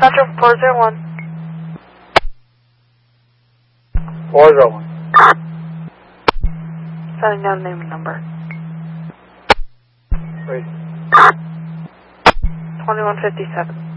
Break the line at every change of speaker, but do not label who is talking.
Central 401.
401.
Setting down name and number.
Wait.
2157.